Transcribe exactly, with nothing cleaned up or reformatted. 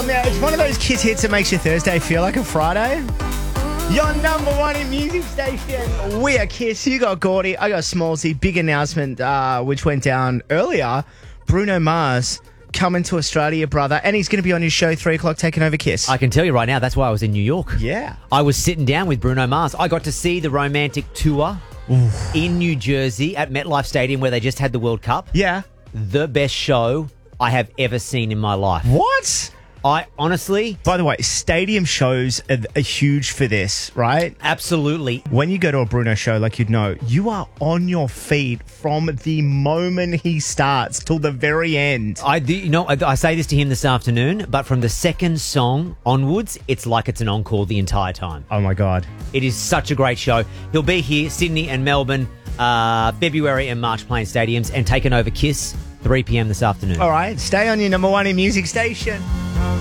Oh, man, it's one of those Kiss hits that makes your Thursday feel like a Friday. Your number one in music station. We are Kiss. You got Gordy. I got Smallsy. Big announcement uh, which went down earlier. Bruno Mars coming to Australia, brother. And he's going to be on his show, three o'clock, taking over Kiss. I can tell you right now, that's why I was in New York. Yeah. I was sitting down with Bruno Mars. I got to see the Romantic Tour Oof. in New Jersey at MetLife Stadium where they just had the World Cup. Yeah. The best show I have ever seen in my life. What? I honestly... By the way, stadium shows are, are huge for this, right? Absolutely. When you go to a Bruno show, like you'd know, you are on your feet from the moment he starts till the very end. I, you know, I, I say this to him this afternoon, but from the second song onwards, it's like it's an encore the entire time. Oh, my God. It is such a great show. He'll be here, Sydney and Melbourne, uh, February and March playing stadiums and taking over Kiss, three p.m. this afternoon. All right, stay on your number one in music station.